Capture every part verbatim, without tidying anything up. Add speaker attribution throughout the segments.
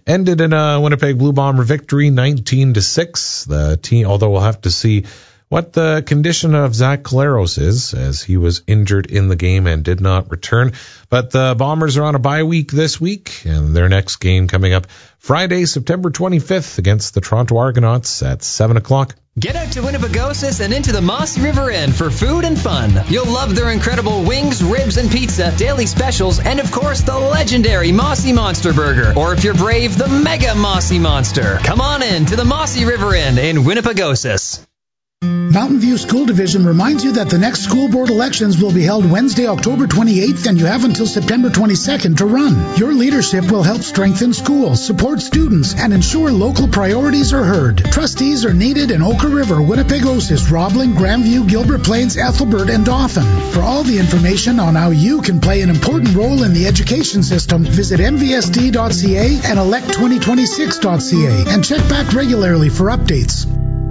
Speaker 1: ended in a Winnipeg Blue Bomber victory, nineteen to six. The team, although we'll have to see what the condition of Zach Collaros is, as he was injured in the game and did not return. But the Bombers are on a bye week this week, and their next game coming up Friday, September twenty-fifth, against the Toronto Argonauts at seven o'clock.
Speaker 2: Get out to Winnipegosis and into the Mossy River Inn for food and fun. You'll love their incredible wings, ribs, and pizza, daily specials, and of course the legendary Mossy Monster Burger. Or if you're brave, the Mega Mossy Monster. Come on in to the Mossy River Inn in Winnipegosis.
Speaker 3: Mountain View School Division reminds you that the next school board elections will be held Wednesday, October twenty-eighth, and you have until September twenty-second to run. Your leadership will help strengthen schools, support students, and ensure local priorities are heard. Trustees are needed in Oka River, Winnipegosis, Roblin, Grandview, Gilbert Plains, Ethelbert, and Dauphin. For all the information on how you can play an important role in the education system, visit m v s d dot c a and elect twenty twenty-six dot c a, and check back regularly for updates.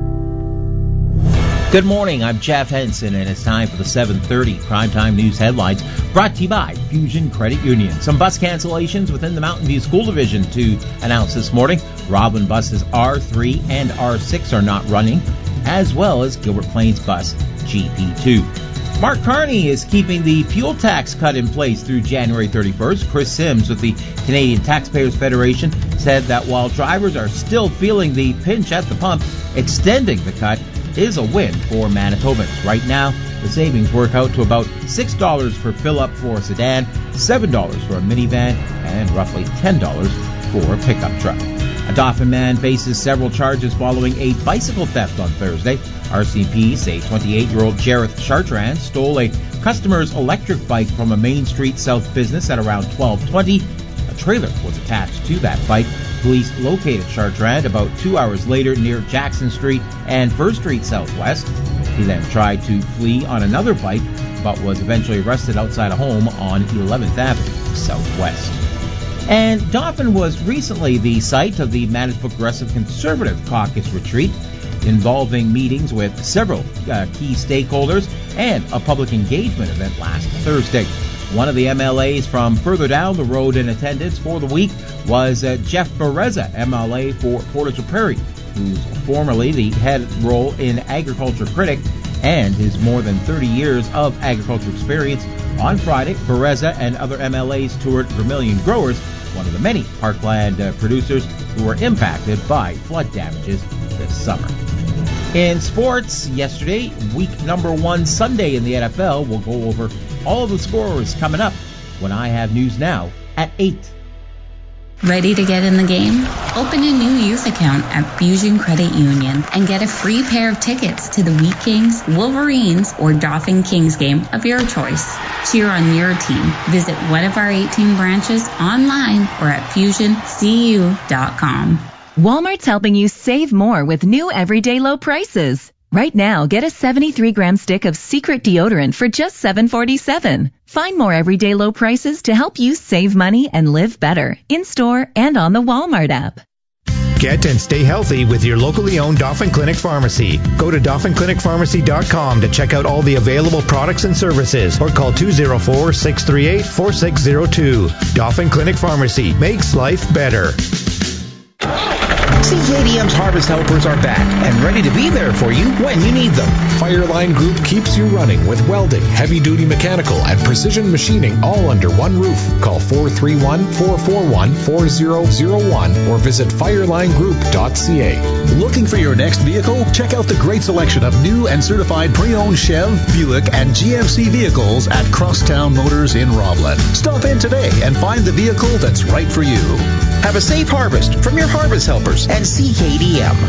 Speaker 4: Good morning, I'm Jeff Henson, and it's time for the seven thirty Primetime News headlines, brought to you by Fusion Credit Union. Some bus cancellations within the Mountain View School Division to announce this morning. Roblin buses R three and R six are not running, as well as Gilbert Plains bus G P two. Mark Carney is keeping the fuel tax cut in place through January thirty-first. Chris Sims with the Canadian Taxpayers Federation said that while drivers are still feeling the pinch at the pump, extending the cut is a win for Manitobans. Right now, the savings work out to about six dollars per fill-up for a sedan, seven dollars for a minivan, and roughly ten dollars for a pickup truck. A Dauphin man faces several charges following a bicycle theft on Thursday. R C M P say twenty-eight-year-old Jareth Chartrand stole a customer's electric bike from a Main Street South business at around twelve twenty. A trailer was attached to that bike. Police located Chartrand about two hours later near Jackson Street and First Street Southwest. He then tried to flee on another bike, but was eventually arrested outside a home on eleventh Avenue Southwest. And Dauphin was recently the site of the Manitoba Progressive Conservative Caucus retreat, involving meetings with several uh, key stakeholders and a public engagement event last Thursday. One of the M L As from further down the road in attendance for the week was uh, Jeff Bereza, M L A for Portage Prairie, who's formerly the head role in Agriculture Critic, and his more than thirty years of agriculture experience. On Friday, Bereza and other M L As toured Vermilion Growers, one of the many parkland uh, producers who were impacted by flood damages this summer. In sports, yesterday, week number one Sunday in the N F L, we'll go over all of the scores coming up when I have news now at eight.
Speaker 5: Ready to get in the game? Open a new youth account at Fusion Credit Union and get a free pair of tickets to the Wheat Kings, Wolverines, or Dauphin Kings game of your choice. Cheer on your team. Visit one of our eighteen branches online or at fusion c u dot com.
Speaker 6: Walmart's helping you save more with new everyday low prices. Right now, get a seventy-three gram stick of Secret deodorant for just seven forty-seven. Find more everyday low prices to help you save money and live better in-store and on the Walmart app.
Speaker 7: Get and stay healthy with your locally owned Dauphin Clinic Pharmacy. Go to dauphin clinic pharmacy dot com to check out all the available products and services, or call two oh four, six three eight, four six oh two. Dauphin Clinic Pharmacy makes life better.
Speaker 8: C K D M's Harvest Helpers are back and ready to be there for you when you need them.
Speaker 9: Fireline Group keeps you running with welding, heavy-duty mechanical, and precision machining all under one roof. Call four three one, four four one, four zero zero one or visit fireline group dot c a.
Speaker 10: Looking for your next vehicle? Check out the great selection of new and certified pre-owned Chev, Buick, and G M C vehicles at Crosstown Motors in Roblin. Stop in today and find the vehicle that's right for you.
Speaker 8: Have a safe harvest from your Harvest Helpers and C K D M.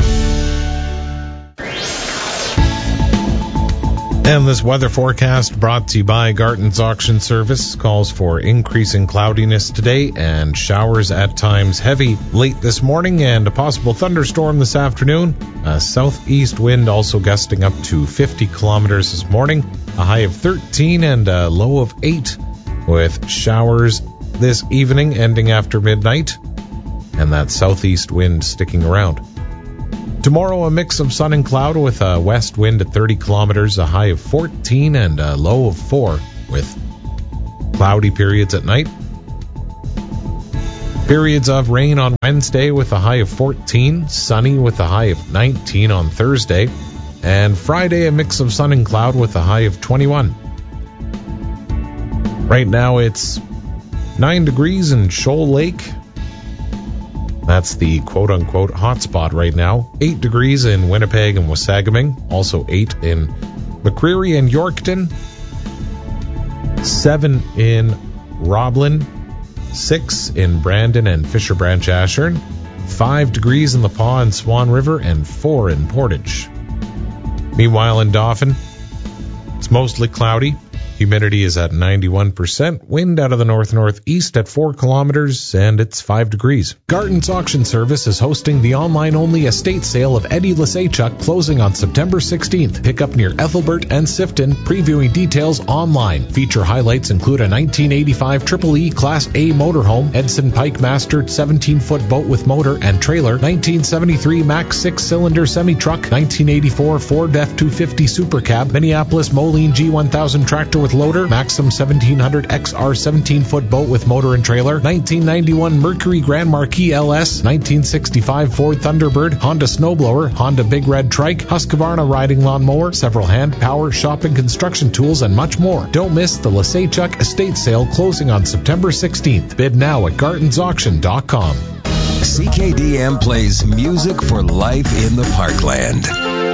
Speaker 1: And this weather forecast brought to you by Garton's Auction Service calls for increasing cloudiness today and showers at times heavy late this morning and a possible thunderstorm this afternoon. A southeast wind also gusting up to fifty kilometers this morning. A high of thirteen and a low of eight with showers this evening ending after midnight and that southeast wind sticking around. Tomorrow, a mix of sun and cloud with a west wind at thirty kilometers, a high of fourteen and a low of four with cloudy periods at night. Periods of rain on Wednesday with a high of fourteen, sunny with a high of nineteen on Thursday, and Friday a mix of sun and cloud with a high of twenty-one. Right now it's nine degrees in Shoal Lake. That's the quote-unquote hotspot right now. eight degrees in Winnipeg and Wasagaming. Also eight in McCreary and Yorkton. seven in Roblin. six in Brandon and Fisher Branch Ashern. five degrees in the Paw and Swan River, and four in Portage. Meanwhile in Dauphin, it's mostly cloudy. Humidity is at ninety-one percent. Wind out of the north-northeast at four kilometers, and it's five degrees. Garton's Auction Service is hosting the online-only estate sale of Eddie Lasaychuk, closing on September sixteenth. Pick up near Ethelbert and Sifton. Previewing details online. Feature highlights include a nineteen eighty-five Triple E Class A motorhome, Edson Pike Master seventeen-foot boat with motor and trailer, nineteen seventy-three Mack six-cylinder semi-truck, nineteen eighty-four Ford F two fifty Super Cab, Minneapolis Moline G one thousand tractor with loader, Maxim seventeen hundred X R seventeen-foot boat with motor and trailer, nineteen ninety-one Mercury Grand Marquis L S, nineteen sixty-five Ford Thunderbird, Honda Snowblower, Honda Big Red Trike, Husqvarna riding lawnmower, several hand, power, shopping, construction tools, and much more. Don't miss the Lasaychuk estate sale closing on September sixteenth. Bid now at gartons auction dot com.
Speaker 11: C K D M plays music for life in the Parkland.